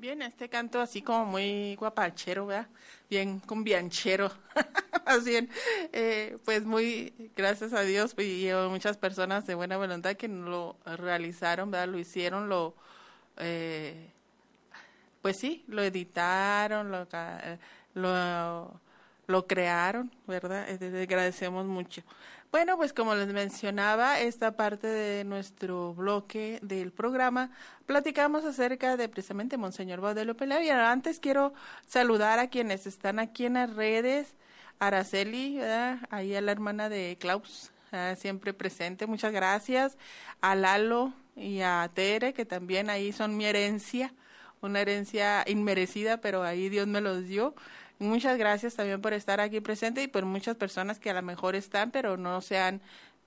bien este canto así como muy guapachero, ¿verdad? Bien cumbianchero. Más bien, pues muy gracias a Dios y a muchas personas de buena voluntad que lo realizaron, ¿verdad? Lo hicieron, eh, pues sí, lo editaron, lo, lo crearon, ¿verdad? Les agradecemos mucho. Bueno, pues como les mencionaba, esta parte de nuestro bloque del programa, platicamos acerca de precisamente Monseñor Baudelio Pelayo. Antes quiero saludar a quienes están aquí en las redes, Araceli, ¿verdad? Ahí a la hermana de Klaus, siempre presente, muchas gracias, a Lalo y a Tere, que también ahí son mi herencia, una herencia inmerecida, pero ahí Dios me los dio. Muchas gracias también por estar aquí presente y por muchas personas que a lo mejor están, pero no se han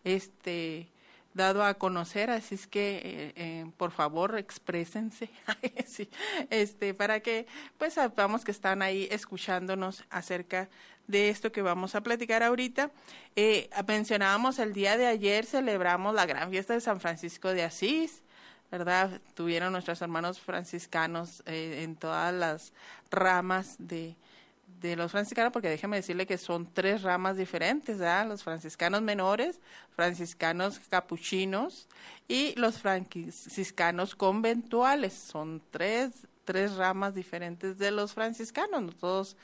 dado a conocer, así es que por favor exprésense sí, para que pues sepamos que están ahí escuchándonos acerca de esto que vamos a platicar ahorita. Mencionábamos el día de ayer, celebramos la gran fiesta de San Francisco de Asís, ¿verdad? Tuvieron nuestros hermanos franciscanos en todas las ramas de los franciscanos, porque déjeme decirle que son 3 ramas diferentes, ¿verdad? Los franciscanos menores, franciscanos capuchinos y los franciscanos conventuales. Son tres ramas diferentes de los franciscanos, no todos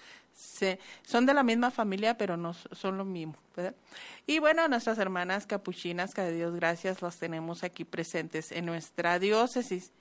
son de la misma familia, pero no son lo mismo, ¿verdad? Y bueno, nuestras hermanas capuchinas, que de Dios gracias, las tenemos aquí presentes en nuestra diócesis.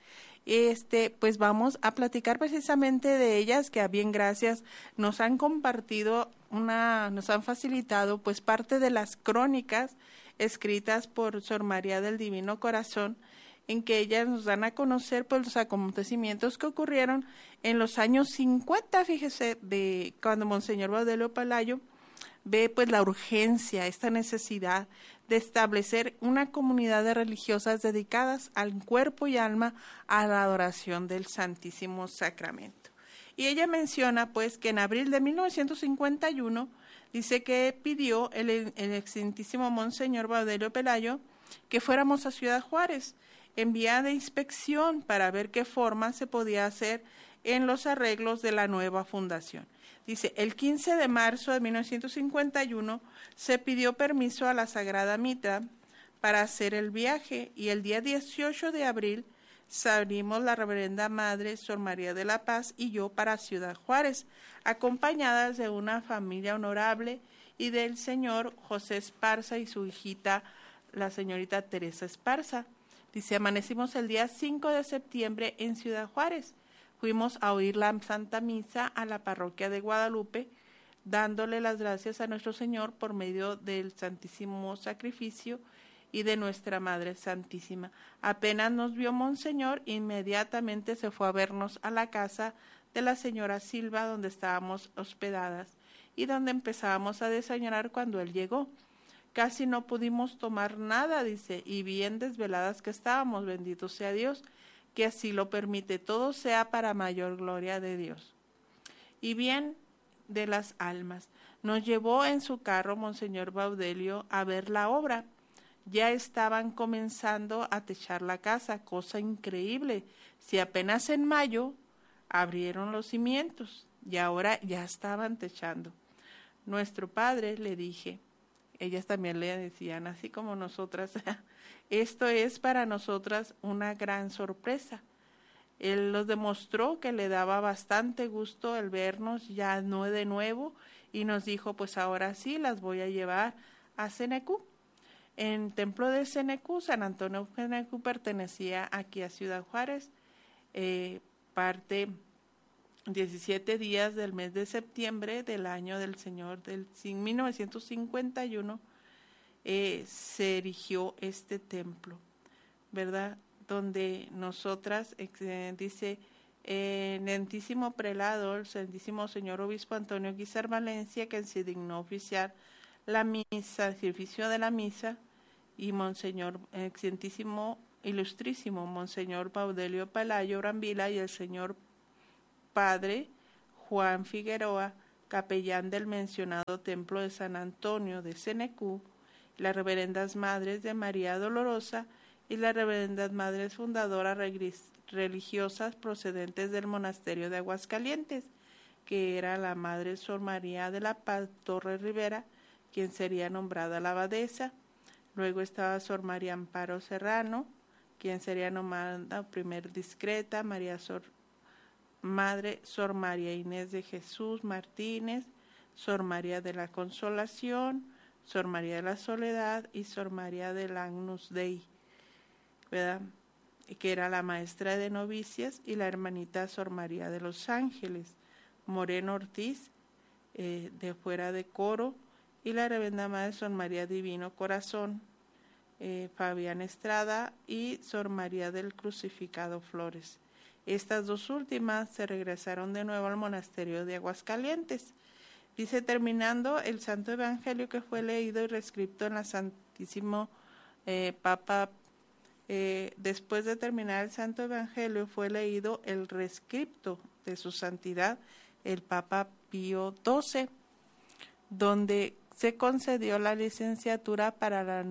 Pues vamos a platicar precisamente de ellas, que a bien gracias nos han compartido nos han facilitado pues parte de las crónicas escritas por Sor María del Divino Corazón, en que ellas nos dan a conocer pues los acontecimientos que ocurrieron en los años 50, fíjese, de cuando Monseñor Baudelio Pelayo ve pues la urgencia, esta necesidad de establecer una comunidad de religiosas dedicadas al cuerpo y alma a la adoración del Santísimo Sacramento. Y ella menciona pues que en abril de 1951 dice que pidió el excelentísimo Monseñor Baudelio Pelayo que fuéramos a Ciudad Juárez en vía de inspección para ver qué forma se podía hacer en los arreglos de la nueva fundación. Dice, el 15 de marzo de 1951 se pidió permiso a la Sagrada Mitra para hacer el viaje y el día 18 de abril salimos la Reverenda Madre Sor María de la Paz y yo para Ciudad Juárez, acompañadas de una familia honorable y del señor José Esparza y su hijita, la señorita Teresa Esparza. Dice, amanecimos el día 5 de septiembre en Ciudad Juárez. Fuimos a oír la Santa Misa a la parroquia de Guadalupe, dándole las gracias a nuestro Señor por medio del Santísimo Sacrificio y de nuestra Madre Santísima. Apenas nos vio Monseñor, inmediatamente se fue a vernos a la casa de la señora Silva, donde estábamos hospedadas y donde empezábamos a desayunar cuando él llegó. Casi no pudimos tomar nada, dice, y bien desveladas que estábamos, bendito sea Dios, que así lo permite, todo sea para mayor gloria de Dios. Y bien de las almas, nos llevó en su carro Monseñor Baudelio a ver la obra. Ya estaban comenzando a techar la casa, cosa increíble, si apenas en mayo abrieron los cimientos y ahora ya estaban techando. Nuestro padre, le dije, ellas también le decían, así como nosotras, esto es para nosotras una gran sorpresa. Él nos demostró que le daba bastante gusto el vernos ya no de nuevo y nos dijo, pues ahora sí las voy a llevar a Cenecú. En Templo de Cenecú, San Antonio de Cenecú pertenecía aquí a Ciudad Juárez, parte 17 días del mes de septiembre del año del Señor del 1951 se erigió este templo, ¿verdad? Donde nosotras, dice, el Santísimo Prelado, el Santísimo Señor Obispo Antonio Guizar Valencia, que se dignó oficiar la misa, el servicio de la misa, y Monseñor, Excelentísimo, Ilustrísimo Monseñor Baudelio Pelayo Brambila y el Señor Padre Juan Figueroa, capellán del mencionado templo de San Antonio de Cenecú, las reverendas madres de María Dolorosa y las reverendas madres fundadoras religiosas procedentes del monasterio de Aguascalientes, que era la Madre Sor María de la Paz Torres Rivera, quien sería nombrada la abadesa. Luego estaba Sor María Amparo Serrano, quien sería nombrada primer discreta, Madre Sor María Inés de Jesús Martínez, Sor María de la Consolación, Sor María de la Soledad y Sor María del Agnus Dei, ¿verdad?, que era la maestra de novicias, y la hermanita Sor María de los Ángeles, Moreno Ortiz, de fuera de coro, y la reverenda madre Sor María Divino Corazón, Fabián Estrada y Sor María del Crucificado Flores. Estas dos últimas se regresaron de nuevo al monasterio de Aguascalientes. Dice, terminando el Santo Evangelio que fue leído y reescrito en la Santísimo Papa. Después de terminar el Santo Evangelio fue leído el rescripto de su santidad el Papa Pío XII, donde se concedió la licencia para la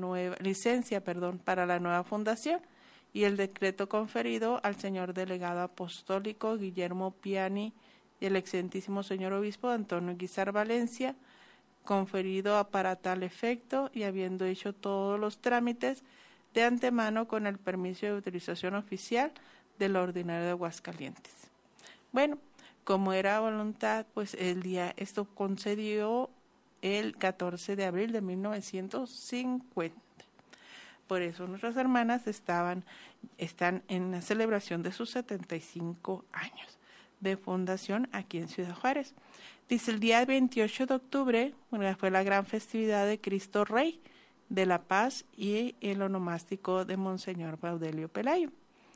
nueva fundación, y el decreto conferido al señor delegado apostólico Guillermo Piani y el excelentísimo señor obispo Antonio Guizar Valencia, conferido para tal efecto, y habiendo hecho todos los trámites de antemano con el permiso de utilización oficial del ordinario de Aguascalientes. Bueno, como era voluntad, pues esto concedió el 14 de abril de 1950. Por eso nuestras hermanas están en la celebración de sus 75 años de fundación aquí en Ciudad Juárez. Dice, el día 28 de octubre fue la gran festividad de Cristo Rey de la Paz y el onomástico de Monseñor Baudelio Pelayo.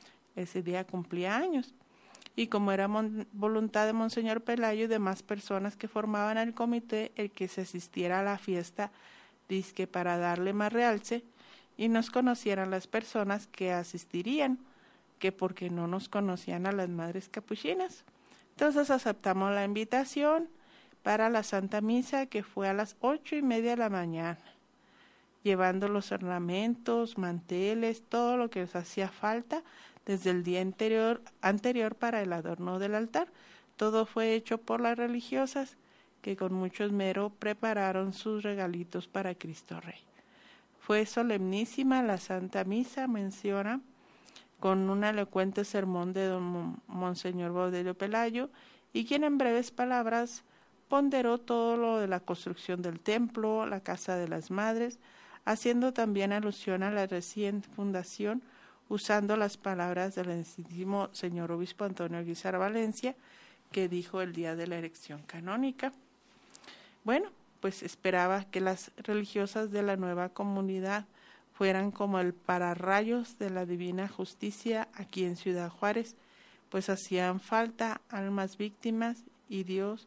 Ese día cumplía años. Y como era voluntad de Monseñor Pelayo y demás personas que formaban el comité, el que se asistiera a la fiesta, dizque para darle más realce y nos conocieran las personas que asistirían, que porque no nos conocían a las madres capuchinas. Entonces aceptamos la invitación para la Santa Misa, que fue a las 8:30 de la mañana, llevando los ornamentos, manteles, todo lo que nos hacía falta desde el día anterior para el adorno del altar. Todo fue hecho por las religiosas, que con mucho esmero prepararon sus regalitos para Cristo Rey. Fue solemnísima la Santa Misa, menciona, con un elocuente sermón de don Monseñor Baudelio Pelayo, y quien en breves palabras ponderó todo lo de la construcción del templo, la Casa de las Madres, haciendo también alusión a la reciente fundación, usando las palabras del excelentísimo señor obispo Antonio Guizar Valencia, que dijo el día de la erección canónica. Bueno, pues esperaba que las religiosas de la nueva comunidad fueran como el pararrayos de la divina justicia aquí en Ciudad Juárez, pues hacían falta almas víctimas, y Dios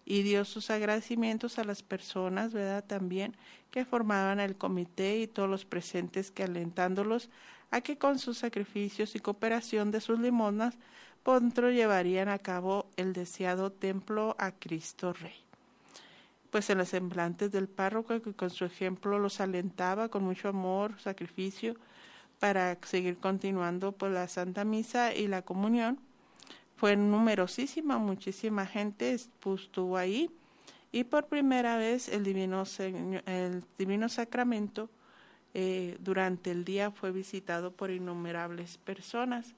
sus agradecimientos a las personas, ¿verdad?, también que formaban el comité, y todos los presentes que, alentándolos a que con sus sacrificios y cooperación de sus limosnas pronto llevarían a cabo el deseado templo a Cristo Rey. Pues en los semblantes del párroco, que con su ejemplo los alentaba con mucho amor, sacrificio, para seguir continuando pues la Santa Misa y la comunión, fue numerosísima, muchísima gente estuvo ahí, y por primera vez el Divino Sacramento durante el día fue visitado por innumerables personas.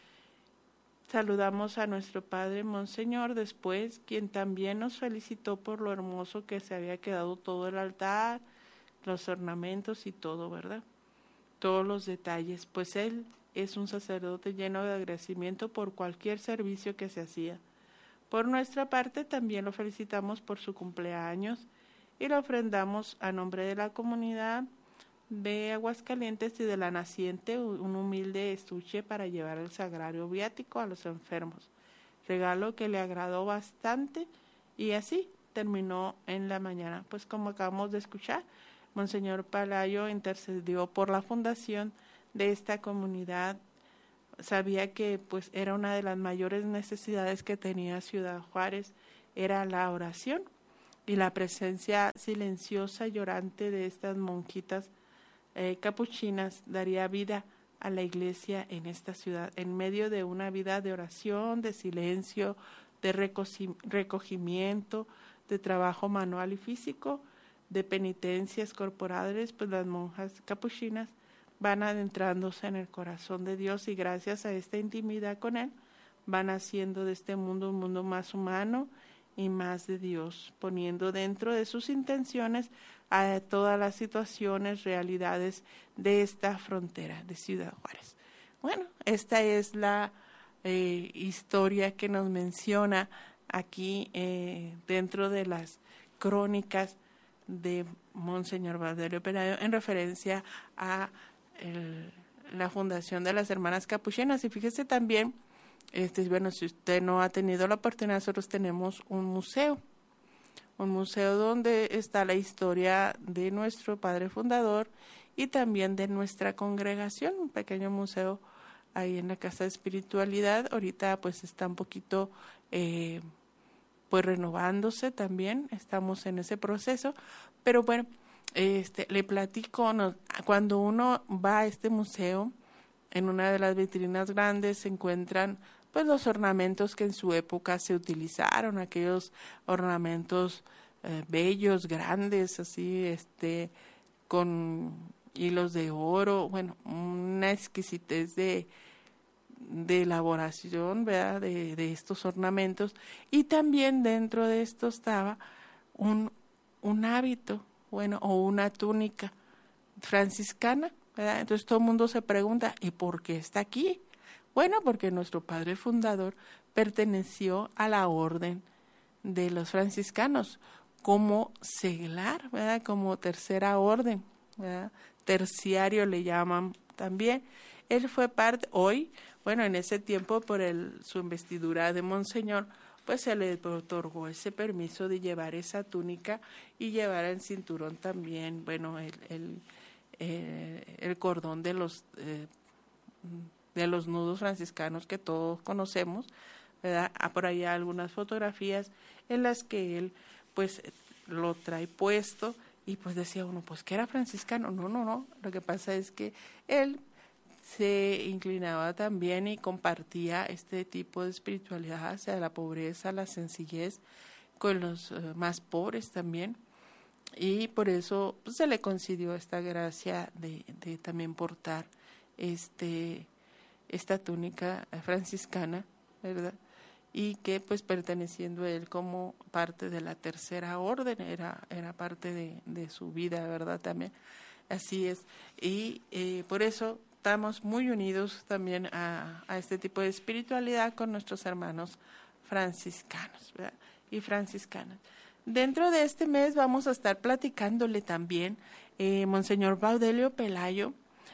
Saludamos a nuestro Padre Monseñor después, quien también nos felicitó por lo hermoso que se había quedado todo el altar, los ornamentos y todo, ¿verdad? Todos los detalles, pues él es un sacerdote lleno de agradecimiento por cualquier servicio que se hacía. Por nuestra parte también lo felicitamos por su cumpleaños y lo ofrendamos a nombre de la comunidad de Aguascalientes y de la naciente un humilde estuche para llevar el sagrario viático a los enfermos, regalo que le agradó bastante, y así terminó en la mañana. Pues como acabamos de escuchar, Monseñor Pelayo intercedió por la fundación de esta comunidad. Sabía que pues era una de las mayores necesidades que tenía Ciudad Juárez, era la oración y la presencia silenciosa y llorante de estas monjitas capuchinas daría vida a la iglesia en esta ciudad, en medio de una vida de oración, de silencio, de recogimiento, de trabajo manual y físico, de penitencias corporales, pues las monjas capuchinas van adentrándose en el corazón de Dios y gracias a esta intimidad con Él, van haciendo de este mundo un mundo más humano y más de Dios, poniendo dentro de sus intenciones a todas las situaciones, realidades de esta frontera de Ciudad Juárez. Bueno, esta es la historia que nos menciona aquí dentro de las crónicas de Monseñor Baudélio Pelayo en referencia a la fundación de las Hermanas Capuchinas. Y fíjese también, bueno, si usted no ha tenido la oportunidad, nosotros tenemos un museo donde está la historia de nuestro padre fundador y también de nuestra congregación, un pequeño museo ahí en la Casa de Espiritualidad. Ahorita pues está un poquito pues renovándose también, estamos en ese proceso, pero bueno, le platico, cuando uno va a este museo, en una de las vitrinas grandes se encuentran pues los ornamentos que en su época se utilizaron, aquellos ornamentos bellos, grandes, así, con hilos de oro, bueno, una exquisitez de elaboración, ¿verdad? De estos ornamentos, y también dentro de esto estaba un hábito, bueno, o una túnica franciscana, ¿verdad? Entonces todo el mundo se pregunta, ¿y por qué está aquí? Bueno, porque nuestro padre fundador perteneció a la orden de los franciscanos como seglar, ¿verdad? Como tercera orden, ¿verdad? Terciario le llaman también. Él fue parte, hoy, bueno, en ese tiempo por su investidura de monseñor, pues se le otorgó ese permiso de llevar esa túnica y llevar el cinturón también, bueno, el cordón de los nudos franciscanos que todos conocemos, ¿verdad? Por ahí hay algunas fotografías en las que él pues lo trae puesto y pues decía uno, pues que era franciscano. No, lo que pasa es que él se inclinaba también y compartía este tipo de espiritualidad hacia la pobreza, la sencillez, con los más pobres también, y por eso pues, se le concedió esta gracia de también portar esta túnica franciscana, ¿verdad? Y que pues perteneciendo a él como parte de la tercera orden, era parte de su vida, ¿verdad? También, así es. Y por eso estamos muy unidos también a este tipo de espiritualidad con nuestros hermanos franciscanos, ¿verdad? Y franciscanas. Dentro de este mes vamos a estar platicándole también, Monseñor Baudélio Pelayo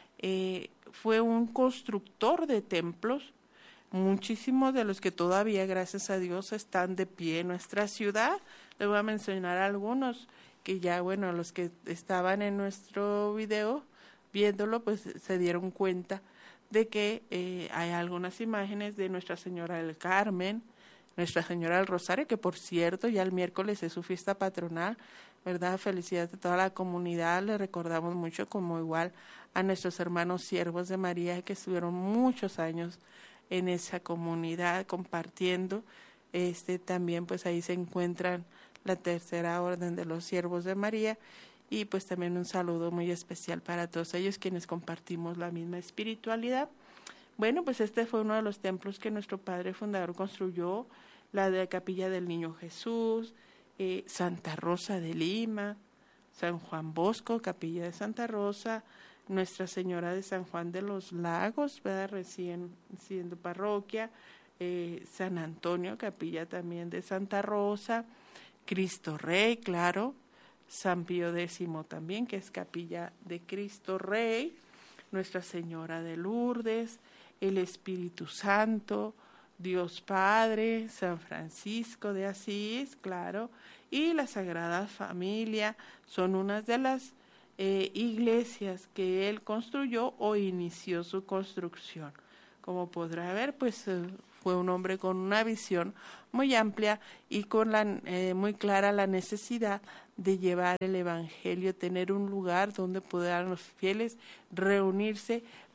fue un constructor de templos, muchísimos de los que todavía, gracias a Dios, están de pie en nuestra ciudad. Le voy a mencionar algunos que ya, bueno, los que estaban en nuestro video viéndolo, pues se dieron cuenta de que hay algunas imágenes de Nuestra Señora del Carmen, Nuestra Señora del Rosario, que por cierto ya el miércoles es su fiesta patronal, ¿verdad? Felicidades a toda la comunidad, le recordamos mucho, como igual a nuestros hermanos siervos de María que estuvieron muchos años en esa comunidad compartiendo. También pues ahí se encuentran la tercera orden de los siervos de María, y pues también un saludo muy especial para todos ellos quienes compartimos la misma espiritualidad. Bueno, pues este fue uno de los templos que nuestro padre fundador construyó, la de la Capilla del Niño Jesús, Santa Rosa de Lima, San Juan Bosco, Capilla de Santa Rosa, Nuestra Señora de San Juan de los Lagos, ¿verdad? Recién siendo parroquia, San Antonio, Capilla también de Santa Rosa, Cristo Rey, claro, San Pío X también, que es Capilla de Cristo Rey, Nuestra Señora de Lourdes, el Espíritu Santo, Dios Padre, San Francisco de Asís, claro, y la Sagrada Familia son unas de las iglesias que él construyó o inició su construcción. Como podrá ver, pues fue un hombre con una visión muy amplia y con muy clara la necesidad de llevar el Evangelio, tener un lugar donde puedan los fieles reunirse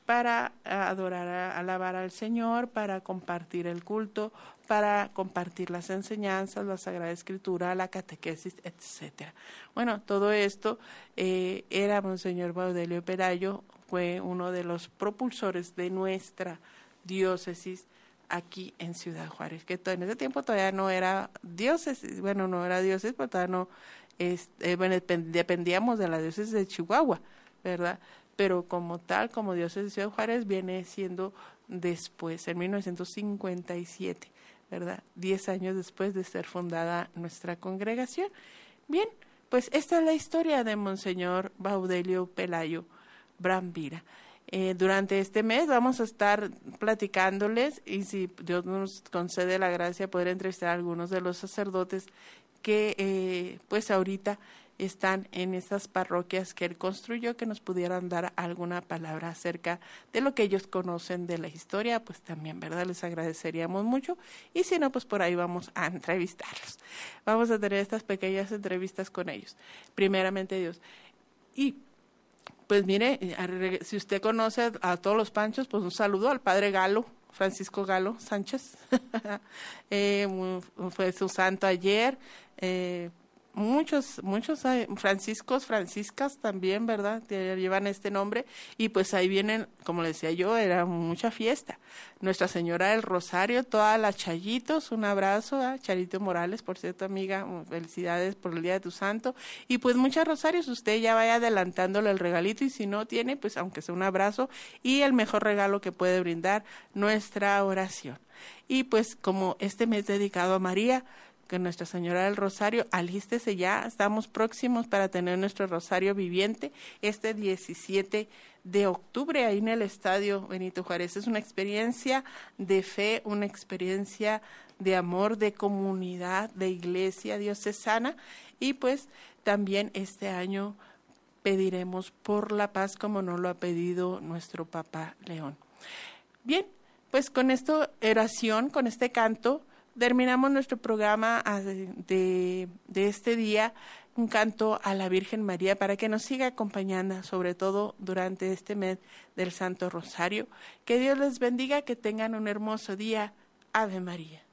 para adorar, alabar al Señor, para compartir el culto, para compartir las enseñanzas, la Sagrada Escritura, la catequesis, etcétera. Bueno, todo esto era Monseñor Baudelio Pelayo, fue uno de los propulsores de nuestra diócesis aquí en Ciudad Juárez, que en ese tiempo todavía no era diócesis, bueno, no era diócesis, pero todavía no, dependíamos de la diócesis de Chihuahua, ¿verdad? Pero como tal, como diócesis de Ciudad Juárez, viene siendo después, en 1957, ¿verdad? 10 años después de ser fundada nuestra congregación. Bien, pues esta es la historia de Monseñor Baudelio Pelayo Brambila. Durante este mes vamos a estar platicándoles, y si Dios nos concede la gracia, poder entrevistar a algunos de los sacerdotes que pues ahorita están en estas parroquias que él construyó, que nos pudieran dar alguna palabra acerca de lo que ellos conocen de la historia, pues también, ¿verdad? Les agradeceríamos mucho, y si no, pues por ahí vamos a entrevistarlos. Vamos a tener estas pequeñas entrevistas con ellos, primeramente Dios. Y pues mire, si usted conoce a todos los Panchos, pues un saludo al padre Galo, Francisco Galo Sánchez. Fue su santo ayer. Muchos franciscos, franciscas también, ¿verdad? Que llevan este nombre, y pues ahí vienen, como le decía yo, era mucha fiesta. Nuestra Señora del Rosario, todas las Chayitos, un abrazo a Charito Morales, por cierto, amiga, felicidades por el Día de tu Santo, y pues muchos rosarios, usted ya vaya adelantándole el regalito, y si no tiene, pues aunque sea un abrazo, y el mejor regalo que puede brindar, nuestra oración. Y pues como este mes dedicado a María, que Nuestra Señora del Rosario, alístese ya, estamos próximos para tener nuestro Rosario viviente este 17 de octubre ahí en el Estadio Benito Juárez. Es una experiencia de fe, una experiencia de amor, de comunidad, de iglesia diocesana, y pues también este año pediremos por la paz como nos lo ha pedido nuestro Papa León. Bien, pues con esta oración, con este canto, terminamos nuestro programa de este día, un canto a la Virgen María para que nos siga acompañando, sobre todo durante este mes del Santo Rosario. Que Dios les bendiga, que tengan un hermoso día. Ave María.